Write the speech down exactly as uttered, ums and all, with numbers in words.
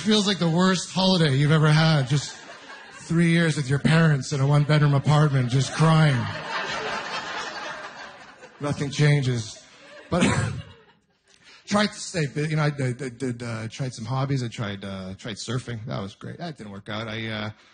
feels like the worst holiday you've ever had. Just three years with your parents in a one-bedroom apartment, just crying. Nothing changes. But tried to stay, you know, I, I, I did, uh, tried some hobbies. I tried, uh, tried surfing. That was great. That didn't work out. I, uh,